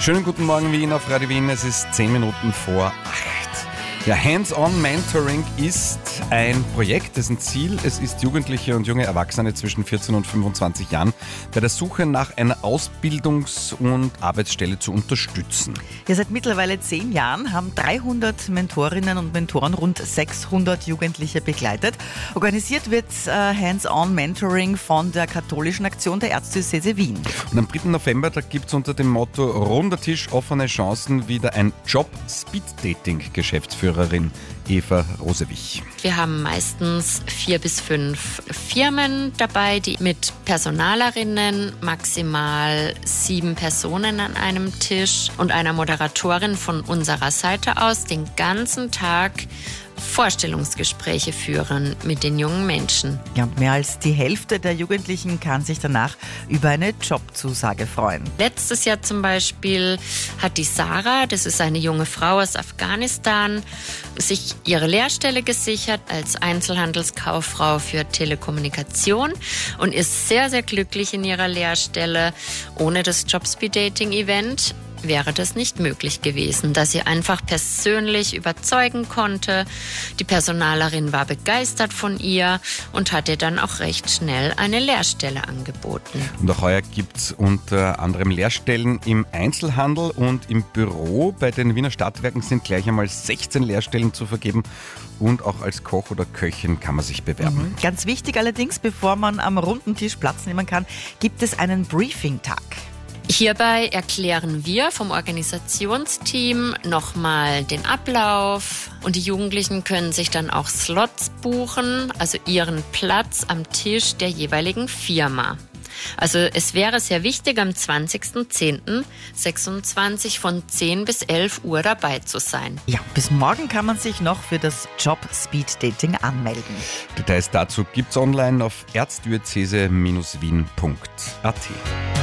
Schönen guten Morgen Wien auf Radio Wien, es ist 10 Minuten vor 8. Ja, Hands-on Mentoring ist ein Projekt, dessen Ziel es ist, Jugendliche und junge Erwachsene zwischen 14 und 25 Jahren bei der Suche nach einer Ausbildungs- und Arbeitsstelle zu unterstützen. Ja, seit mittlerweile 10 Jahren haben 300 Mentorinnen und Mentoren rund 600 Jugendliche begleitet. Organisiert wird Hands-on Mentoring von der Katholischen Aktion der Erzdiözese Wien. Und am 3. November, da gibt es unter dem Motto Runder Tisch, offene Chancen wieder ein Job-Speed-Dating-Geschäftsführerin Eva Rosewich. Wir haben meistens 4 bis 5 Firmen dabei, die mit Personalerinnen, maximal 7 Personen an einem Tisch und einer Moderatorin von unserer Seite aus den ganzen Tag Vorstellungsgespräche führen mit den jungen Menschen. Ja, und mehr als die Hälfte der Jugendlichen kann sich danach über eine Jobzusage freuen. Letztes Jahr zum Beispiel hat die Sarah, das ist eine junge Frau aus Afghanistan, sich ihre Lehrstelle gesichert als Einzelhandelskauffrau für Telekommunikation und ist sehr, sehr glücklich in ihrer Lehrstelle. Ohne das Job-Speed-Dating-Event wäre das nicht möglich gewesen, da sie einfach persönlich überzeugen konnte. Die Personalerin war begeistert von ihr und hat ihr dann auch recht schnell eine Lehrstelle angeboten. Und auch heuer gibt es unter anderem Lehrstellen im Einzelhandel und im Büro. Bei den Wiener Stadtwerken sind gleich einmal 16 Lehrstellen zu vergeben und auch als Koch oder Köchin kann man sich bewerben. Ganz wichtig allerdings, bevor man am runden Tisch Platz nehmen kann, gibt es einen Briefing-Tag. Hierbei erklären wir vom Organisationsteam nochmal den Ablauf und die Jugendlichen können sich dann auch Slots buchen, also ihren Platz am Tisch der jeweiligen Firma. Also es wäre sehr wichtig, am 20.10.26 von 10 bis 11 Uhr dabei zu sein. Ja, bis morgen kann man sich noch für das Job Speed Dating anmelden. Details dazu gibt's online auf erzdiözese-wien.at.